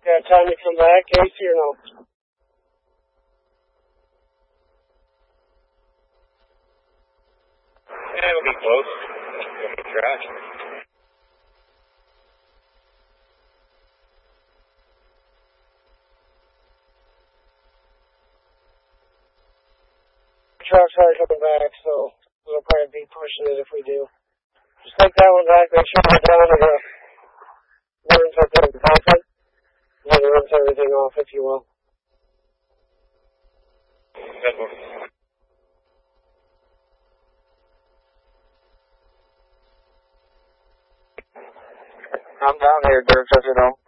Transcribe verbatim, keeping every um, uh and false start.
Got time to come back, Casey, or no? Yeah, it'll be close. It'll be trash. Trucks are coming back, so we'll probably be pushing it if we do. Just take that one back, make sure we're down to the worms up there in the pipeline. And then rinse everything off, if you will. Good one. I'm down here, Dirk, as you know.